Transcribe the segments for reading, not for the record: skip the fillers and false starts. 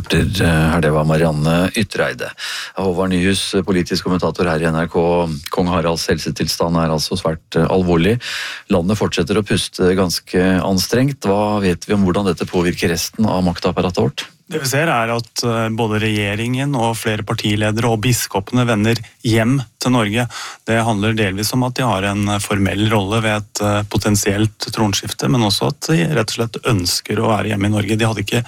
Reporter her, det var Marianne Ytreide. Håvard Nyhus, politisk kommentator her i NRK. Kong Haralds helsetilstand altså svært alvorlig. Landet fortsetter å puste ganske anstrengt. Hva vet vi om hvordan dette påvirker resten av maktapparatet vårt? Det vi ser at både regjeringen og flere partiledere og biskopene vender hjem til Norge. Det handler delvis om at de har en formell rolle ved et potensielt tronskifte, men også at de rett og slett ønsker å være hjemme i Norge.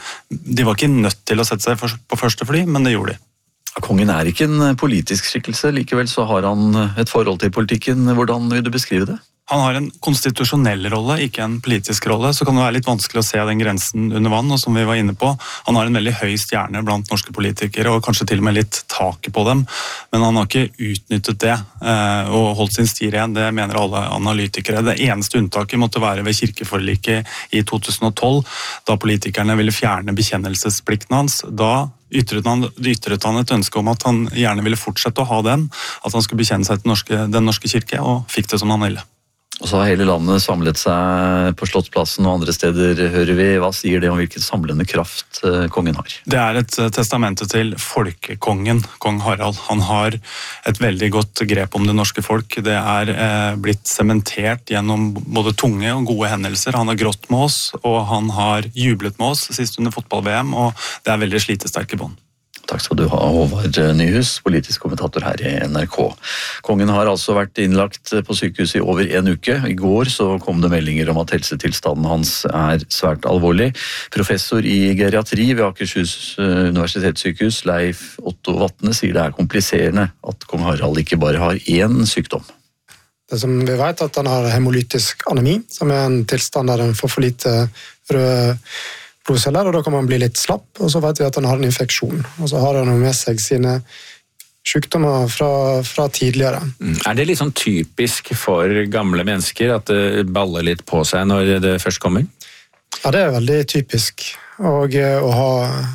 De var ikke nødt til å sette seg på første fly, men det gjorde de. Kongen ikke en politisk skikkelse, likevel så har han et forhold til politikken. Hvordan vil du beskrive det? Han har en konstitusjonell rolle, ikke en politisk rolle, så kan det være litt vanskelig å se den grensen under vann, og som vi var inne på, han har en veldig høy stjerne blant norske politikere, og kanskje til og med litt taket på dem, men han har ikke utnyttet det, og holdt sin sti ren, det mener alle analytikere. Det eneste unntaket måtte være ved kirkeforliket i 2012, da politikerne ville fjerne bekjennelsesplikten hans. Da ytret han et ønske om at han gjerne ville fortsette å ha den, at han skulle bekjenne seg til den norske kirke, og fikk det som han ville. Og så har hele landet samlet seg på Slottsplassen og andre steder, hører vi. Hva sier det om hvilken samlende kraft kongen har? Det et testamente til folkekongen, kong Harald. Han har et veldig godt grep om det norske folk. Det blitt sementert gjennom både tunge og gode hendelser. Han har grått med oss, og han har jublet med oss sist under fotball-VM, og det veldig slitesterke bånd. Takk skal du ha, Håvard Nyhus, politisk kommentator her i NRK. Kongen har altså vært innlagt på sykehus i over en uke. I går så kom det meldinger om at helsetilstanden hans svært alvorlig. Professor i geriatri ved Akershus universitetssykehus, Leif Otto Vatne, sier det kompliserende at kong Harald ikke bare har én sykdom. Det som vi vet at han har hemolytisk anemi, som en tilstand der han får for lite røde blodceller, og da kan man bli litt slapp, og så vet vi at han har en infeksjon, og så har han med seg sine sykdommer fra tidligere. Det litt sånn typisk for gamle mennesker at det baller litt på seg når det først kommer? Ja, det veldig typisk. Og å ha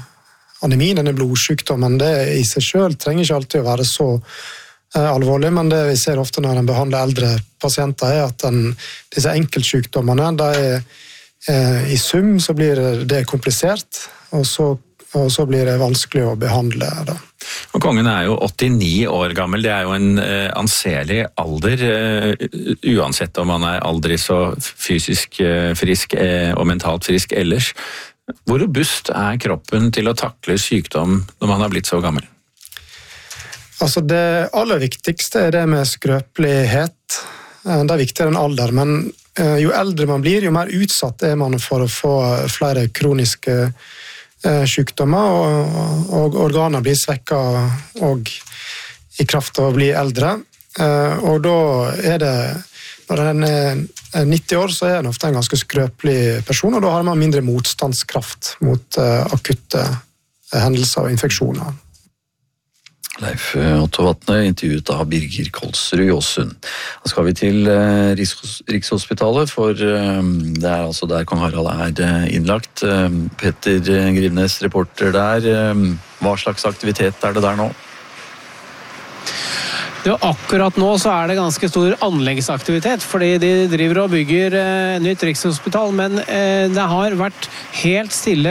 anemi, denne blodsykdommen, det i seg selv trenger ikke alltid å være så alvorlig, men det vi ser ofte når en behandler eldre pasienter at disse enkeltsykdommene, i sum så blir det komplisert, og så blir det vanskelig å behandle det. Og kongen jo 89 år gammel, det jo en anselig alder, uansett om han aldri så fysisk frisk og mentalt frisk ellers. Hvor robust kroppen til å takle sykdom når man har blitt så gammel? Altså det aller viktigste det med skrøpelighet. Det viktigere enn alder, men jo eldre man blir, jo mer utsatt man for å få flere kroniske sykdommer, og organer blir svekket og i kraft av å bli eldre. Og da det, når en 90 år, så en ofte en ganske skrøpelig person, og da har man mindre motstandskraft mot akutte hendelser og infeksjoner. Leif Otto Vatne, intervjuet av Birger Kolsrud i Åsund. Da skal vi til Rikshospitalet, for det altså der kong Harald innlagt. Petter Grivnes, reporter der. Hva slags aktivitet det der nå? Akkurat nå så det ganske stor anleggsaktivitet, fordi de driver og bygger nytt Rikshospital, men det har vært helt stille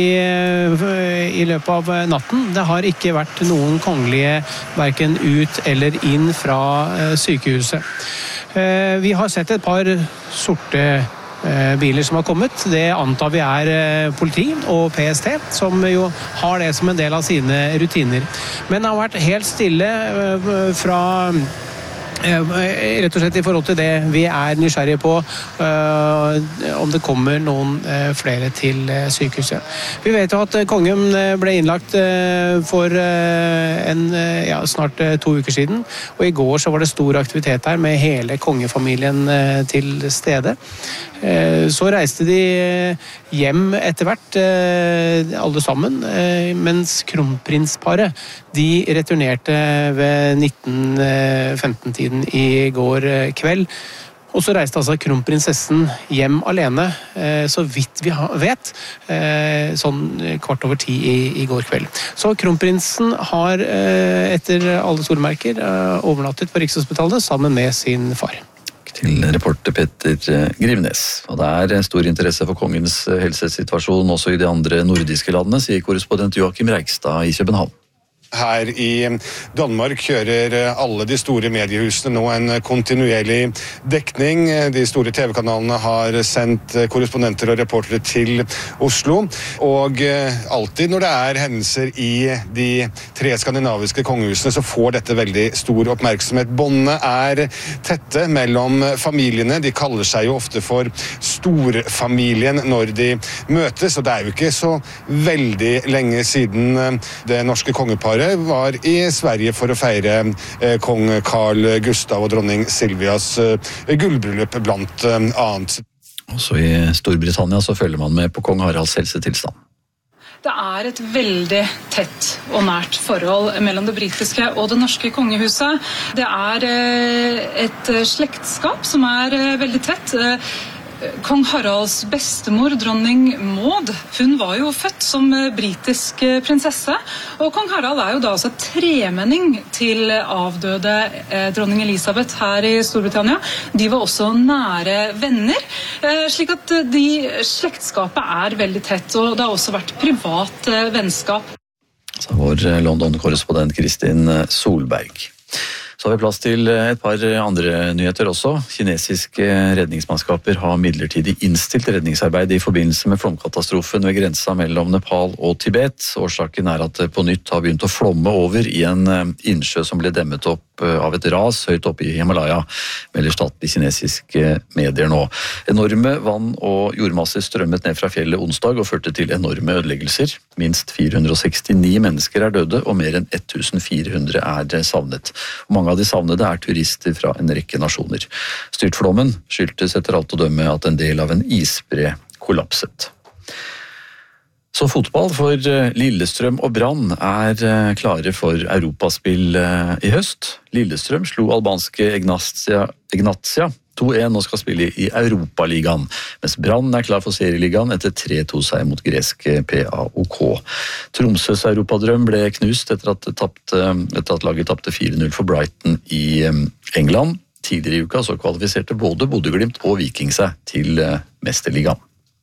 i løpet av natten. Det har ikke vært noen kongelige hverken ut eller inn fra sykehuset. Vi har sett et par sorte biler som har kommet. Det antar vi politi og PST, som jo har det som en del av sine rutiner. Men det har vært helt stille fra rett og slett i forhold til det vi nysgjerrige på, om det kommer noen flere til sykehuset. Vi vet jo at kongen ble innlagt for snart 2 uker siden, og i går så var det stor aktivitet her med hele kongefamilien til stede. Så reiste de hjem etter hvert, alle sammen, mens kronprinsparet de returnerte ved 19:15-tiden i går kveld. Og så reiste altså kronprinsessen hjem alene, så vidt vi vet, sånn 9:15 i går kveld. Så kronprinsen har etter alle stormerker overnattet på Rikshospitalet sammen med sin far. Til reporter Petter Grivnes. Og det stor interesse for kongens helsesituasjon også i de andre nordiske landene, sier korrespondent Joakim Reigstad i København. Her i Danmark kjører alle de store mediehusene nå en kontinuerlig dekning. De store TV-kanalene har sendt korrespondenter og reportere til Oslo. Og alltid når det hendelser i de 3 skandinaviske kongehusene, så får dette veldig stor oppmerksomhet. Båndene tette mellom familiene. De kaller seg jo ofte for storfamilien når de møtes. Og det jo ikke så veldig lenge siden det norske kongeparet var i Sverige for å feire kong Carl Gustav og dronning Silvias gullbryllup blant annet. Også i Storbritannia så følger man med på kong Haralds helsetilstand. Det et veldig tett og nært forhold mellom det britiske og det norske kongehuset. Det et slektskap som veldig tett. Kong Haralds bestemor, dronning Maud, hun var jo født som britisk prinsesse, og kong Harald jo da også tremenning til avdøde dronning Elisabeth her i Storbritannia. De var også nære venner, slik at de slektskapet veldig tett, og det har også vært privat vennskap. Så vår London-korrespondent Kristin Solberg. Så har vi plass til et par andre nyheter også. Kinesiske redningsmannskaper har midlertidig innstilt redningsarbeid i forbindelse med flomkatastrofen ved grensa mellom Nepal og Tibet. Årsaken at det på nytt har begynt å flomme over i en innsjø som ble demmet opp av et ras høyt oppe i Himalaya, melder statlige kinesiske medier nå. Enorme vann- og jordmasser strømmet ned fra fjellet onsdag og førte til enorme ødeleggelser. Minst 469 mennesker døde, og mer enn 1400 savnet. Mange av de savnede turister fra en rekke nasjoner. Styrtflommen skyldtes etter alt å dømme at en del av en isbre kollapset. Så fotball, for Lillestrøm og Brann klare for Europaspill i høst. Lillestrøm slo albanske Egnatia 2-1 og skal spille i Europaligaen, mens Brann klar for serieligaen etter 3-2-seier mot greske PAOK. Tromsøs europadrøm ble knust etter at laget tapte 4-0 for Brighton i England. Tidligere i uka så kvalifiserte både Bodø/Glimt og Viking seg til mesterligaen.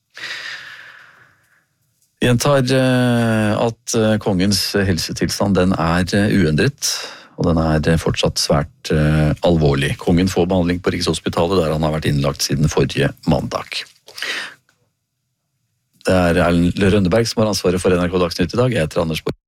Gjentar at kongens helsetilstand uendret, og den fortsatt svært alvorlig. Kongen får behandling på Rikshospitalet, der han har vært innlagt siden forrige mandag. Det Erlend Rønneberg som har ansvaret for NRK Dagsnytt i dag. Jeg heter Anders Borg.